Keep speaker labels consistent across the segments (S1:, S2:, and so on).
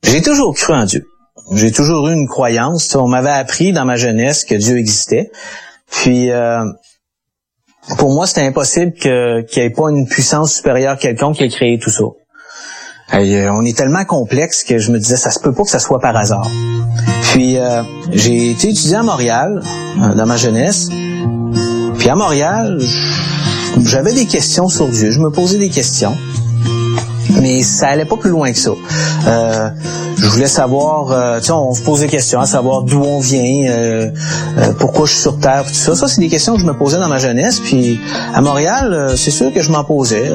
S1: J'ai toujours cru en Dieu. J'ai toujours eu une croyance. On m'avait appris dans ma jeunesse que Dieu existait. Puis, pour moi, c'était impossible qu'il n'y ait pas une puissance supérieure quelconque qui ait créé tout ça. On est tellement complexe que je me disais, ça se peut pas que ça soit par hasard. Puis, j'ai été étudié à Montréal, dans ma jeunesse. Puis à Montréal, j'avais des questions sur Dieu. Je me posais des questions. Mais ça allait pas plus loin que ça. Je voulais savoir, on se pose des questions, à savoir d'où on vient, pourquoi je suis sur Terre, tout ça. Ça, c'est des questions que je me posais dans ma jeunesse. Puis à Montréal, c'est sûr que je m'en posais.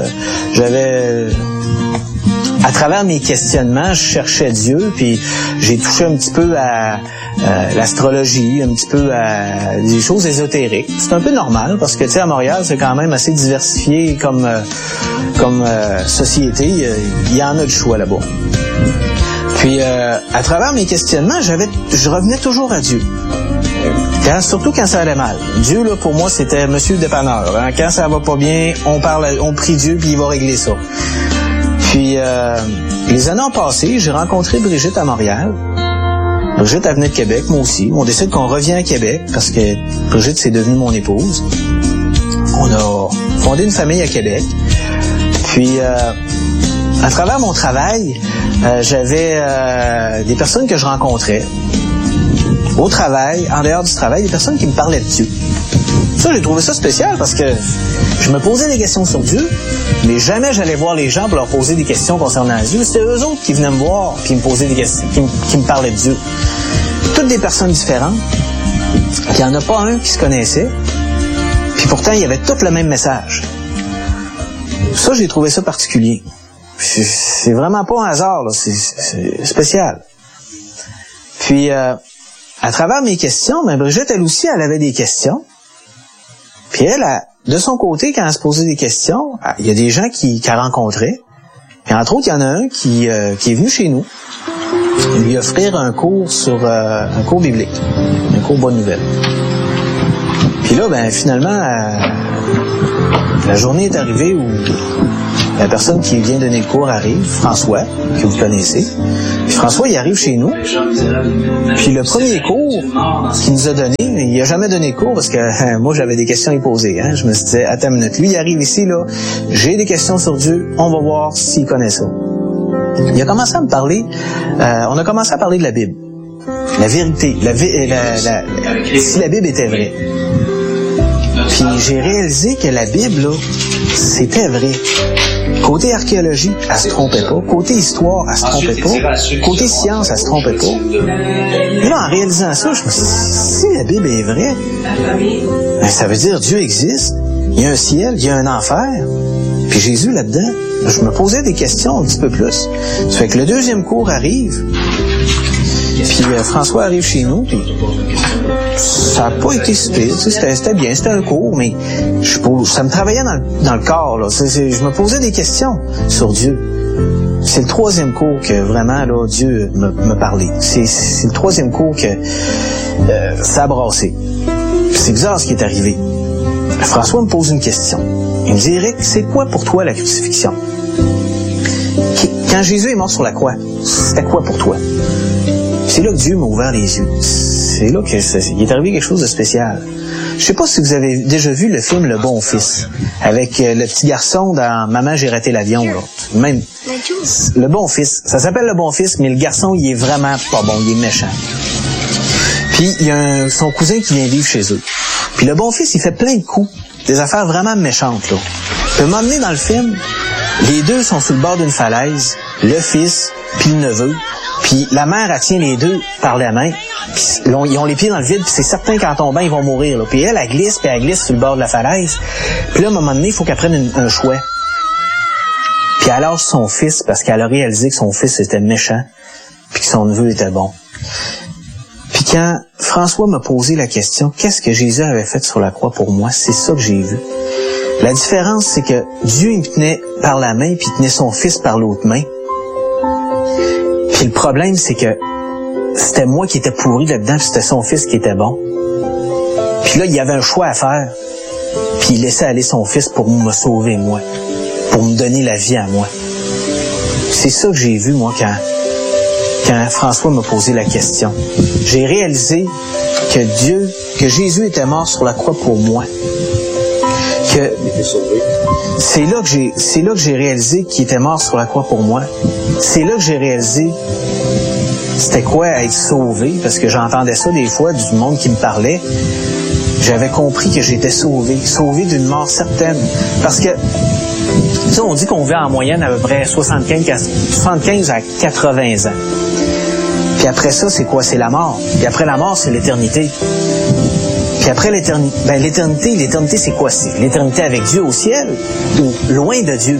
S1: À travers mes questionnements, je cherchais Dieu, puis j'ai touché un petit peu à l'astrologie, un petit peu à des choses ésotériques. C'est un peu normal parce que, tu sais, à Montréal, c'est quand même assez diversifié comme société. Il y en a du choix là-bas. Puis, à travers mes questionnements, je revenais toujours à Dieu. Surtout quand ça allait mal. Dieu, là, pour moi, c'était Monsieur le dépanneur. Hein? Quand ça va pas bien, on prie Dieu, puis il va régler ça. Puis, les années ont passé, j'ai rencontré Brigitte à Montréal. Brigitte, elle venait de Québec, moi aussi. On décide qu'on revient à Québec parce que Brigitte, c'est devenue mon épouse. On a fondé une famille à Québec. Puis, à travers mon travail, j'avais des personnes que je rencontrais. Au travail, en dehors du travail, des personnes qui me parlaient de Dieu. Ça, j'ai trouvé ça spécial parce que je me posais des questions sur Dieu, mais jamais j'allais voir les gens pour leur poser des questions concernant Dieu. C'était eux autres qui venaient me voir puis me poser des questions, qui me parlaient de Dieu. Toutes des personnes différentes. Il n'y en a pas un qui se connaissait. Puis pourtant, il y avait tout le même message. Ça, j'ai trouvé ça particulier. C'est vraiment pas un hasard, là. C'est spécial. Puis, à travers mes questions, Brigitte, elle aussi, elle avait des questions. Puis elle, de son côté, quand elle se posait des questions, il y a des gens qu'elle rencontrait. Et entre autres, il y en a un qui est venu chez nous lui offrir un cours un cours biblique, un cours Bonne Nouvelle. Puis là, finalement, la journée est arrivée où la personne qui vient donner le cours arrive, François, que vous connaissez. Puis François, il arrive chez nous. Puis le premier cours qu'il nous a donné, il n'a jamais donné de cours parce que moi, j'avais des questions à lui poser. Hein. Je me suis dit, attends une minute. Lui, il arrive ici, là. J'ai des questions sur Dieu. On va voir s'il connaît ça. Il a commencé à me parler. On a commencé à parler de la Bible. La vérité. Si la Bible était vraie. Puis j'ai réalisé que la Bible, là, c'était vrai. Côté archéologie, elle se trompait pas. Côté histoire, elle se trompait pas. Côté science, elle se trompait pas. Et là, en réalisant ça, je me suis dit, si la Bible est vraie, ça veut dire Dieu existe, il y a un ciel, il y a un enfer, puis Jésus là-dedans. Je me posais des questions un petit peu plus. Ça fait que le deuxième cours arrive, puis François arrive chez nous, puis ça n'a pas été stupide, c'était bien, c'était un cours, mais ça me travaillait dans le corps, là. Je me posais des questions sur Dieu. C'est le troisième cours que vraiment, là, Dieu me parlait. C'est le troisième cours que ça a brassé. C'est bizarre ce qui est arrivé. François me pose une question. Il me dit, Eric, c'est quoi pour toi la crucifixion? Quand Jésus est mort sur la croix, c'était quoi pour toi? C'est là que Dieu m'a ouvert les yeux. C'est là qu'il est arrivé quelque chose de spécial. Je sais pas si vous avez déjà vu le film Le Bon Fils, avec le petit garçon dans Maman, j'ai raté l'avion. Là. Même Le Bon Fils. Ça s'appelle Le Bon Fils, mais le garçon, il est vraiment pas bon, il est méchant. Puis il y a son cousin qui vient vivre chez eux. Puis le Bon Fils, il fait plein de coups, des affaires vraiment méchantes. Là. Puis m'emmener dans le film, les deux sont sur le bord d'une falaise, le fils puis le neveu. Puis la mère, elle tient les deux par la main. Puis ils ont les pieds dans le vide, puis c'est certain qu'en tombant, ils vont mourir. Là. Puis elle glisse sur le bord de la falaise. Puis là, à un moment donné, il faut qu'elle prenne un chouet. Puis elle lâche son fils parce qu'elle a réalisé que son fils était méchant, puis que son neveu était bon. Puis quand François m'a posé la question, qu'est-ce que Jésus avait fait sur la croix pour moi? C'est ça que j'ai vu. La différence, c'est que Dieu, il me tenait par la main, puis il tenait son fils par l'autre main. Puis le problème, c'est que c'était moi qui étais pourri là-dedans, puis c'était son fils qui était bon. Puis là, il y avait un choix à faire. Puis il laissait aller son fils pour me sauver, moi. Pour me donner la vie à moi. C'est ça que j'ai vu, moi, quand quand François m'a posé la question. J'ai réalisé que Jésus était mort sur la croix pour moi. C'est là que j'ai réalisé qu'il était mort sur la croix pour moi. C'est là que j'ai réalisé c'était quoi être sauvé, parce que j'entendais ça des fois du monde qui me parlait. J'avais compris que j'étais sauvé d'une mort certaine. Parce que, tu sais, on dit qu'on vit en moyenne à peu près 75 à 80 ans. Puis après ça, c'est quoi? C'est la mort. Puis après la mort, c'est l'éternité. Puis après l'éternité, c'est quoi? C'est l'éternité avec Dieu au ciel ou loin de Dieu.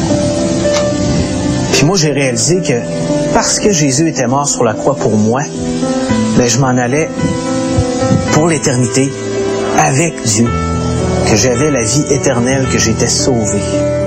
S1: Puis moi, j'ai réalisé que parce que Jésus était mort sur la croix pour moi, je m'en allais pour l'éternité avec Dieu, que j'avais la vie éternelle, que j'étais sauvé.